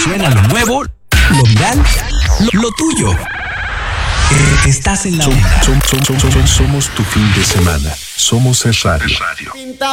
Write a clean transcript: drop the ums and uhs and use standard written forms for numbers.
suena lo nuevo, lo viral, lo tuyo. Estás en la onda. Somos tu fin de semana. Somos el radio.